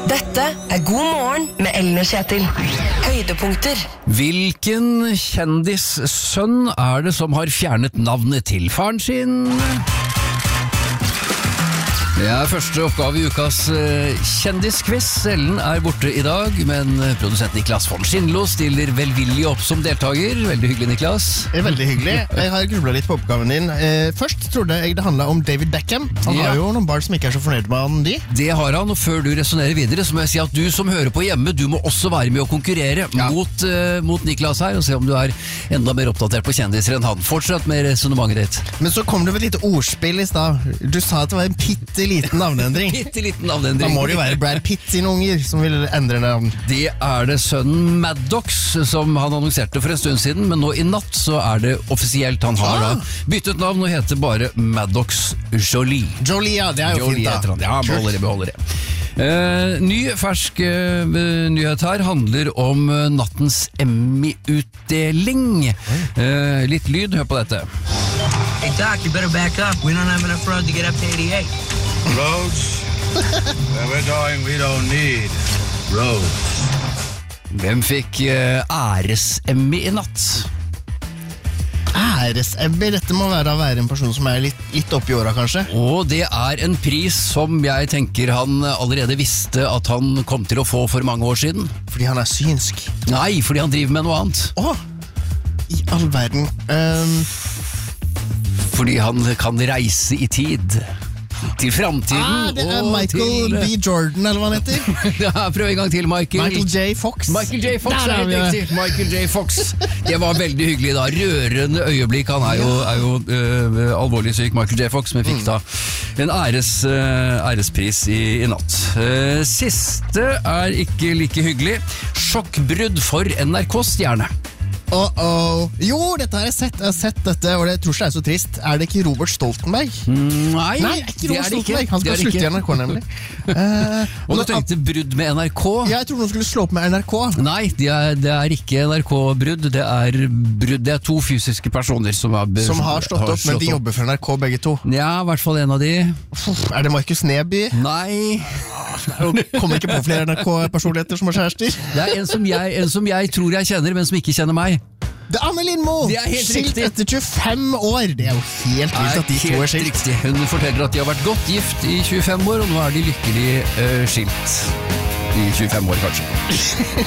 Dette God morgen med Ellen og Kjetil. Høydepunkter. Hvilken kjendissønn er det som har fjernet navnet til faren sin? Det er første oppgave i ukas kjendisquiz. Ellen er borte i dag, men produsent Niklas von Schindlo stiller velvillig opp som deltaker. Veldig hyggelig, Niklas. Veldig hyggelig. Jeg har grublet litt på oppgaven din. Først trodde jeg det handlet om David Beckham. Han har jo noen barn som ikke er så fornøyd med han, de. Det har han, og før du resonerer videre, så må jeg si at du som hører på hjemme, du må også være med å konkurrere mot Niklas her, og se om du er enda mer oppdatert på kjendiser enn han. Fortsatt med resonemanget ditt. Men så kom det vel litt ordspill i sted. Du sa at det var en liten navneendring. Liten navneendring. Da må det jo være Brad Pitt sine unger som vil endre navn. Det er det sønnen Maddox som han annonserte for en stund siden, men nå i natt så er det offisielt. Han har da byttet navn og heter bare Maddox Jolie. Jolie, ja, det er jo Jolie fint da. Ja, beholder det. Ny, fersk nyhet her handler om nattens Emmy-utdeling. Litt lyd, hør på dette. Hey Doc, you better back up. We don't have enough road to get up to 88. Roads? Where we're going, we don't need roads. Hvem fikk æres-Emmy i natt? Æres-Emmy, dette må være en person som er litt opp i åra, kanskje. Og det er en pris som jeg tenker han allerede visste at han kom til å få for mange år siden. Fordi han er synsk. Nei, fordi han driver med noe annet. I all verden. Fordi han kan reise i tid. Til fremtiden. Det er Michael B. Jordan, eller hva han heter. Ja, prøv en gang til, Michael. Michael J. Fox. Michael J. Fox er helt riktig. Michael J. Fox. Det var veldig hyggelig da. Rørende øyeblikk. Han er jo alvorlig syk, Michael J. Fox, men fikk da en ærespris i natt. Siste er ikke like hyggelig. Sjokkbrudd for NRK-stjerne. Jo, dette har jeg sett dette, og jeg tror ikke det er så trist. Er det ikke Robert Stoltenberg? Nei, ikke Robert Stoltenberg. Han skal slutte i NRK, nemlig. Og du tenkte brudd med NRK? Ja, jeg tror noen skulle slå opp med NRK. Nei, det er ikke NRK-brudd. Det er to fysiske personer som har stått opp, men de jobber for NRK begge to. Ja, i hvert fall en av de. Er det Markus Neby? Nei. Kommer ikke på flere NRK-personligheter som har kjærester. Det er en som jeg tror jeg kjenner, men som ikke kjenner meg. Det er Anne Lindmo! Skilt etter 25 år. Det er jo helt vilt at de to er skilt. Riktig. Hun forteller at de har vært godt gift i 25 år, og nå er de lykkelig skilt i 25 år, kanskje.